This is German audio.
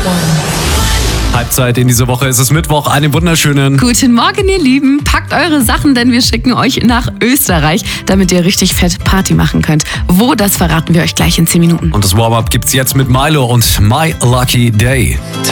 Halbzeit in dieser Woche. Es ist Mittwoch. Einen wunderschönen. Guten Morgen, ihr Lieben. Packt eure Sachen, denn wir schicken euch nach Österreich, damit ihr richtig fett Party machen könnt. Wo, das verraten wir euch gleich in 10 Minuten. Und das Warm-up gibt's jetzt mit Milo und My Lucky Day.